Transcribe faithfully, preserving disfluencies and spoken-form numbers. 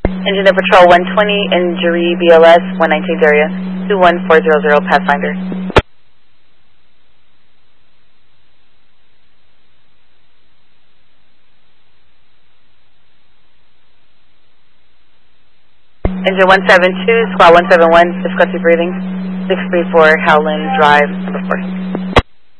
Engine of Patrol one twenty, injury B L S one nineteen area, two one four zero zero, Pathfinder. Engine one seven two, Squad one seven one, difficulty breathing, six three four, Howland Drive, number four.